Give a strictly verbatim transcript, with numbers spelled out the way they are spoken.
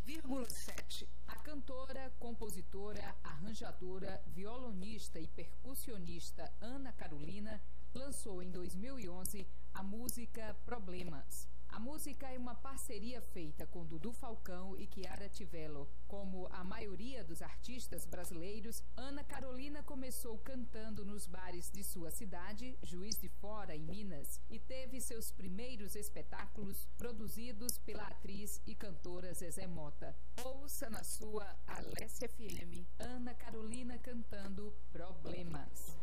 vírgula sete. A cantora, compositora, arranjadora, violonista e percussionista Ana Carolina lançou em dois mil e onze a música Problemas. A música é uma parceria feita com Dudu Falcão e Chiara Tivello. Como a maioria dos artistas brasileiros, Ana Carolina começou cantando nos bares de sua cidade, Juiz de Fora, em Minas, e teve seus primeiros espetáculos produzidos pela atriz e cantora Zezé Mota. Ouça na sua Alessia F M, Ana Carolina cantando Problemas.